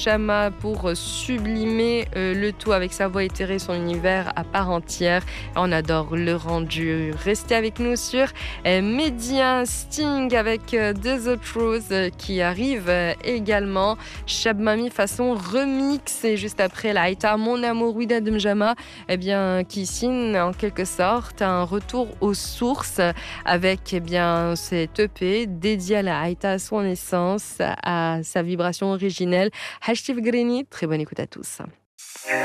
Chama pour sublimer le tout avec sa voix éthérée, son univers à part entière. On adore le rendu. Restez avec nous sur Média Sting avec The Truth qui arrive également. Shabmami façon remix et juste après la Haïta Mon Amour Ouida de Mjama qui signe en quelque sorte un retour aux sources avec cet EP dédié à la Haïta, à son essence, à sa vibration originelle. Hashtif Greni, très bonne écoute à tous.